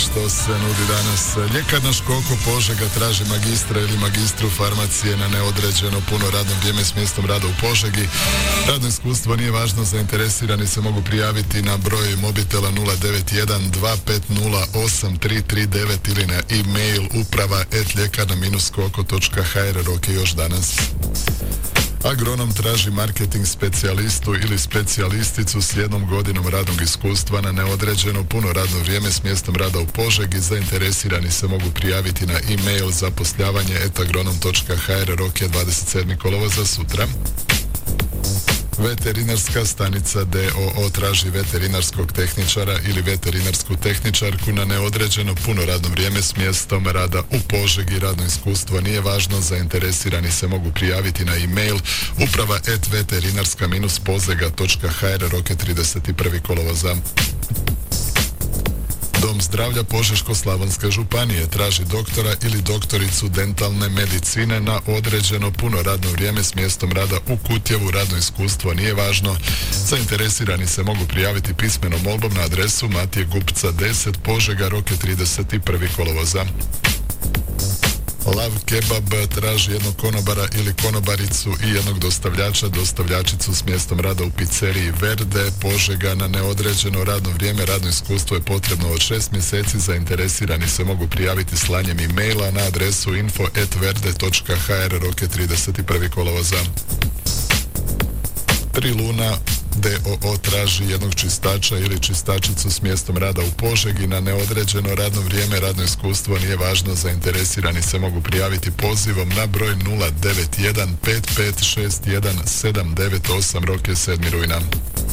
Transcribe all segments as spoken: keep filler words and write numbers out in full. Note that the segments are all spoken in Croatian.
što se nudi danas. Ljekarna Škoko Požega traži magistra ili magistru farmacije na neodređeno puno radno vrijeme s mjestom rada u Požegi. Radno iskustvo nije važno, zainteresirani se mogu prijaviti na broj mobitela nula devet jedan dva pet nula osam tri tri devet ili na e-mail uprava et ljekarna skoko točka ha er. Rok je još danas. Agronom traži marketing specijalistu ili specijalisticu s jednom godinom radnog iskustva na neodređeno puno radno vrijeme s mjestom rada u Požegi. Zainteresirani se mogu prijaviti na e-mail zapošljavanje et agronom točka ha er. Rok je dvadeset sedmog kolovoza sutra. Veterinarska stanica d o o traži veterinarskog tehničara ili veterinarsku tehničarku na neodređeno puno radno vrijeme s mjestom rada u Požegi. Radno iskustvo nije važno, zainteresirani se mogu prijaviti na e-mail uprava et veterinarska pozega točka ha er. Rok je trideset prvog kolovoza. Dom zdravlja Požeško-slavonske županije traži doktora ili doktoricu dentalne medicine na određeno puno radno vrijeme s mjestom rada u Kutjevu. Radno iskustvo nije važno. Zainteresirani se mogu prijaviti pismenom molbom na adresu Matije Gupca deset Požega. Rok je trideset prvog kolovoza. Lav Kebab traži jednog konobara ili konobaricu i jednog dostavljača, dostavljačicu s mjestom rada u pizzeriji Verde Požega na neodređeno radno vrijeme. Radno iskustvo je potrebno od šest mjeseci. Zainteresirani se mogu prijaviti slanjem e-maila na adresu info et verde točka ha er. Rok je trideset prvog kolovoza. Tri Luna d o o traži jednog čistača ili čistačicu s mjestom rada u Požegi na neodređeno radno vrijeme. Radno iskustvo nije važno, zainteresirani se mogu prijaviti pozivom na broj nula devet jedan pet pet šest jedan sedam devet osam. Rok je sedmog rujna.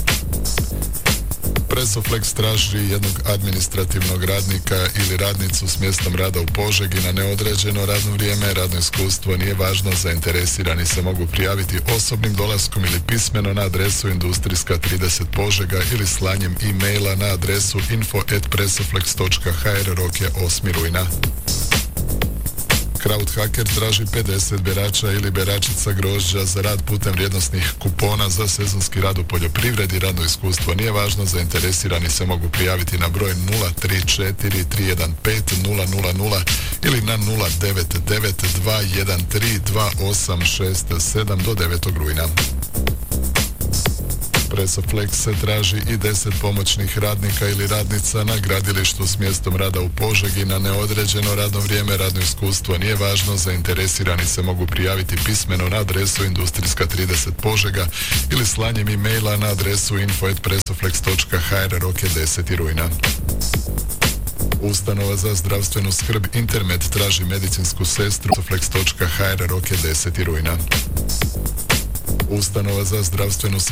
Presoflex traži jednog administrativnog radnika ili radnicu s mjestom rada u Požegi na neodređeno radno vrijeme. Radno iskustvo nije važno, zainteresirani se mogu prijaviti osobnim dolaskom ili pismeno na adresu Industrijska trideset Požega ili slanjem e-maila na adresu info et presoflex točka ha er. Rok je osmog rujna. Krauthaker traži pedeset berača ili beračica grožđa za rad putem vrijednosnih kupona za sezonski rad u poljoprivredi. Radno iskustvo nije važno, zainteresirani se mogu prijaviti na broj nula tri četiri tri jedan pet nula nula nula ili na nula devet devet dva jedan tri dva osam šest sedam do devetog rujna. Presoflex se traži i deset pomoćnih radnika ili radnica na gradilištu s mjestom rada u Požegi na neodređeno radno vrijeme. Radno iskustvo nije važno, zainteresirani se mogu prijaviti pismeno na adresu Industrijska trideset Požega ili slanjem e-maila na adresu info et presoflex točka ha er. Rok je deseti rujna. Ustanova za zdravstvenu skrb Intermed traži medicinsku sestru presoflex točka ha er. Rok je deseti rujna. Ustanova za zdravstvenu skrb